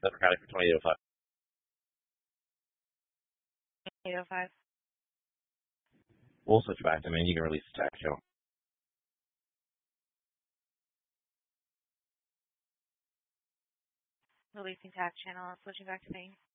Center County for 2805. 805. We'll switch back to me. You can release the tax channel. Releasing tax channel. Switching back to main.